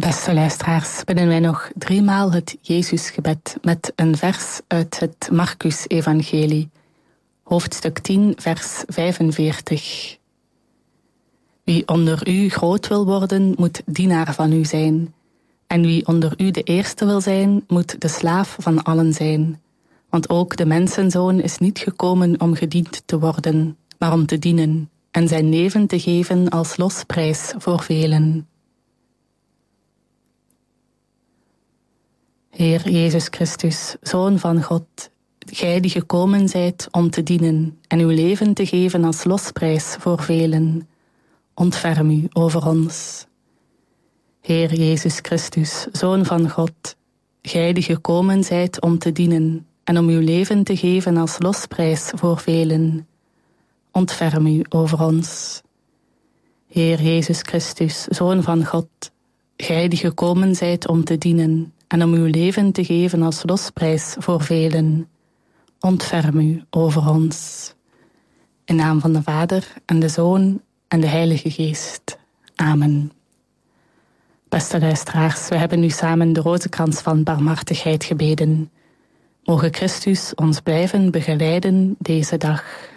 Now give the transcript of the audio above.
Beste luisteraars, bidden wij nog 3 maal het Jezusgebed met een vers uit het Marcus-evangelie, hoofdstuk 10, vers 45. Wie onder u groot wil worden, moet dienaar van u zijn. En wie onder u de eerste wil zijn, moet de slaaf van allen zijn. Want ook de mensenzoon is niet gekomen om gediend te worden, maar om te dienen en zijn leven te geven als losprijs voor velen. Heer Jezus Christus, Zoon van God, gij die gekomen zijt om te dienen en uw leven te geven als losprijs voor velen, ontferm u over ons. Heer Jezus Christus, Zoon van God, gij die gekomen zijt om te dienen en om uw leven te geven als losprijs voor velen, ontferm u over ons. Heer Jezus Christus, Zoon van God, gij die gekomen zijt om te dienen en om uw leven te geven als losprijs voor velen, ontferm u over ons. In naam van de Vader en de Zoon en de Heilige Geest. Amen. Beste luisteraars, we hebben nu samen de rozenkrans van barmhartigheid gebeden. Moge Christus ons blijven begeleiden deze dag.